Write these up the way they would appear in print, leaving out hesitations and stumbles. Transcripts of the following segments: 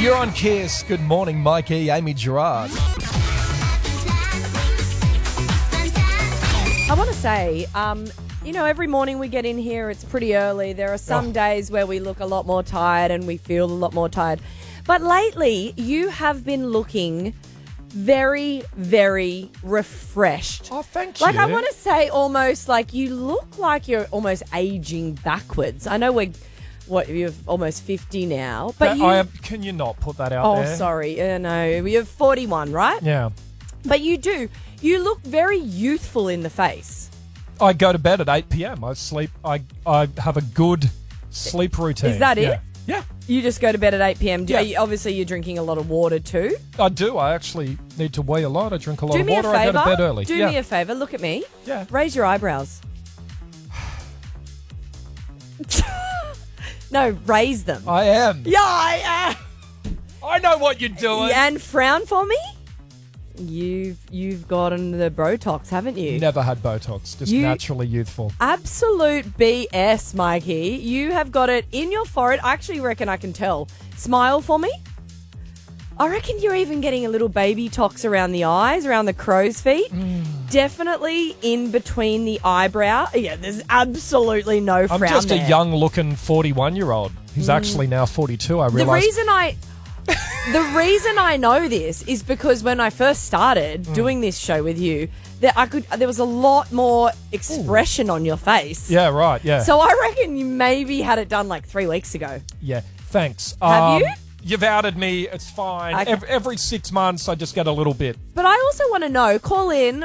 You're on Kiss. Good morning, Mikey, Amy Gerard. I want to say, every morning we get in here, it's pretty early. There are some days where we look a lot more tired and we feel a lot more tired. But lately, you have been looking very, very refreshed. Oh, thank you. Like, I want to say almost like you look like you're almost aging backwards. I know you're almost 50 now. But can you not put that out there? Oh, sorry. No, you're 41, right? Yeah. But you do. You look very youthful in the face. I go to bed at 8 p.m. I sleep. I have a good sleep routine. Is that it? Yeah. You just go to bed at 8 p.m. Yeah. Obviously, you're drinking a lot of water too. I do. I actually need to wee a lot. I drink a lot Do of me water. a favour. I go to bed early. Do me a favour. Look at me. Yeah. Raise your eyebrows. No, raise them. I am. Yeah, I am. I know what you're doing. And frown for me. You've gotten the Botox, haven't you? Never had Botox. Just naturally youthful. Absolute BS, Mikey. You have got it in your forehead. I actually reckon I can tell. Smile for me. I reckon you're even getting a little baby tox around the eyes, around the crow's feet. Definitely in between the eyebrow. Yeah, there's absolutely no frown I'm just there. a young-looking 41-year-old who's actually now 42, I realise. The reason I know this is because when I first started doing this show with you, there was a lot more expression on your face. Yeah, right, yeah. So I reckon you maybe had it done like 3 weeks ago. Yeah, thanks. Have you? You've outed me. It's fine. Okay. Every 6 months, I just get a little bit. But I also want to know, call in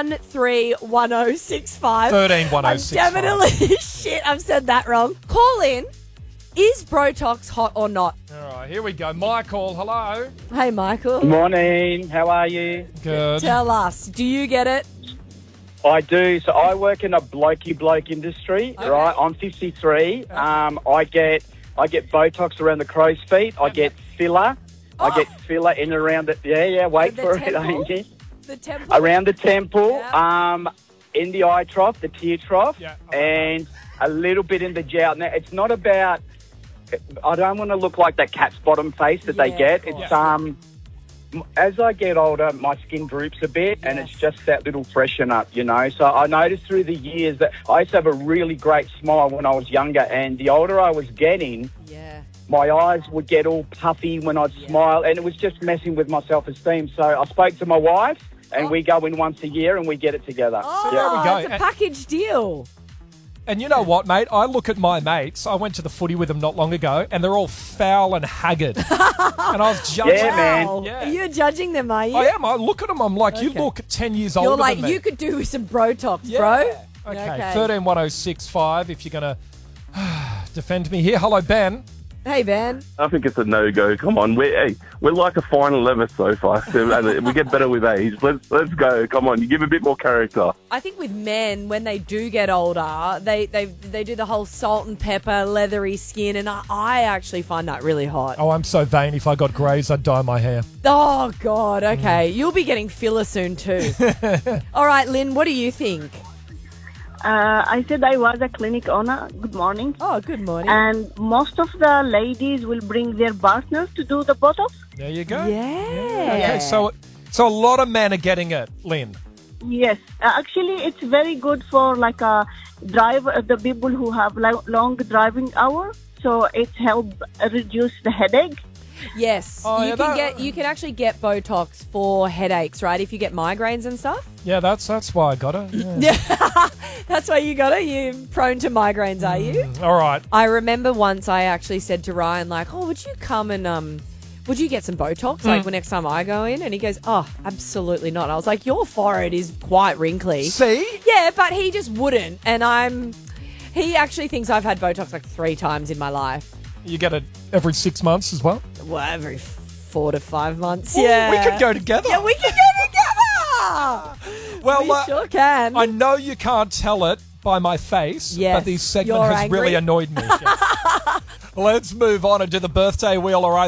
131065. 131065. I'm definitely, I've said that wrong. Call in. Is Botox hot or not? All right, here we go. Michael, hello. Hey, Michael. Morning, how are you? Good. Tell us, do you get it? I do. So I work in a blokey bloke industry, right? I'm 53. I get Botox around the crow's feet. I get filler. I get filler in around it. Yeah. Wait The for temple? it, Amy. The temple? Around the temple. Yeah. In the eye trough, the tear trough, Yeah. and a little bit in the jowl. Now it's not about. I don't want to look like that cat's bottom face that they Yeah, get. of It's course. as I get older, my skin droops a bit, and it's just that little freshen up, So I noticed through the years that I used to have a really great smile when I was younger, and the older I was getting, my eyes would get all puffy when I'd smile, and it was just messing with my self-esteem. So I spoke to my wife, and we go in once a year, and we get it together. Oh, there we go. it's a package deal. And you know what, mate? I look at my mates. I went to the footy with them not long ago, and they're all foul and haggard. And I was judging. Yeah, man. Wow. Yeah. You're judging them, are you? I am. I look at them. I'm like, you Okay. look 10 years older You're like, than me. you could do with some Botox, Yeah. bro. Okay, 131065 if you're going to defend me here. Hello, Ben. Hey, Ben. I think it's a no-go. Come on, we're like a final 11 so far, and we get better with age. Let's go. Come on, you give a bit more character. I think with men, when they do get older, they do the whole salt and pepper, leathery skin, and I actually find that really hot. Oh, I'm so vain. If I got greys, I'd dye my hair. Oh, God. Okay. You'll be getting filler soon, too. All right, Lynn, what do you think? I said I was a clinic owner. Good morning. Oh, good morning. And most of the ladies will bring their partners to do the Botox. There you go. Yeah. Okay, so a lot of men are getting it, Lynn. Yes. Actually, it's very good for like a driver, the people who have long driving hours. So it helps reduce the headache. Yes. Oh, you yeah, you can actually get Botox for headaches, right? If you get migraines and stuff. Yeah, that's why I got it. Yeah. Yeah. That's why you got it. You're prone to migraines, are you? All right. I remember once I actually said to Ryan, like, oh, would you come and would you get some Botox like when next time I go in? And he goes, oh, absolutely not. I was like, your forehead is quite wrinkly. See? Yeah, but he just wouldn't. And he actually thinks I've had Botox like 3 times in my life. You get it every 6 months as well? Well, every 4 to 5 months. Ooh, Yeah. we could go together. Yeah, we can go together. Well, we sure can. I know you can't tell it by my face, Yes, but this segment you're has angry. really annoyed me. Yes. Let's move on and do the birthday wheel, all right?